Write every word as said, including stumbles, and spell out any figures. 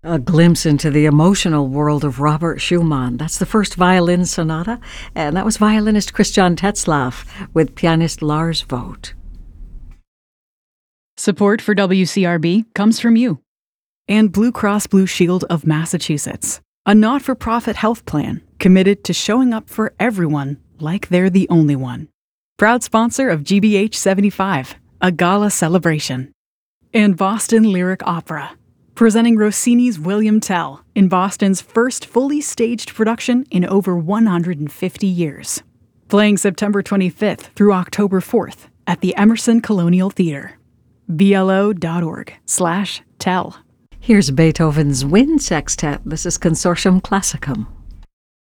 A glimpse into the emotional world of Robert Schumann. That's the first violin sonata, and that was violinist Christian Tetzlaff with pianist Lars Vogt. Support for W C R B comes from you and Blue Cross Blue Shield of Massachusetts, a not-for-profit health plan committed to showing up for everyone like they're the only one. Proud sponsor of G B H seventy-five, a gala celebration. And Boston Lyric Opera, presenting Rossini's William Tell in Boston's first fully staged production in over one hundred fifty years. Playing September twenty-fifth through October fourth at the Emerson Colonial Theater. B L O dot org slash tell. Here's Beethoven's Wind Sextet. This is Consortium Classicum.